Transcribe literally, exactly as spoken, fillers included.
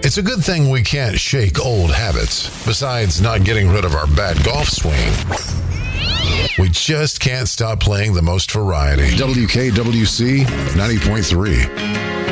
It's a good thing we can't shake old habits. Besides not getting rid of our bad golf swing, we just can't stop playing the most variety. W K W C ninety point three.